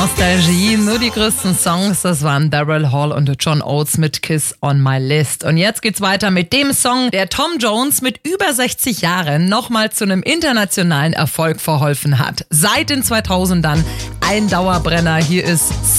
Nostalgie, nur die größten Songs, das waren Daryl Hall und John Oates mit Kiss on My List. Und jetzt geht's weiter mit dem Song, der Tom Jones mit über 60 Jahren nochmal zu einem internationalen Erfolg verholfen hat. Seit den 2000ern ein Dauerbrenner, hier ist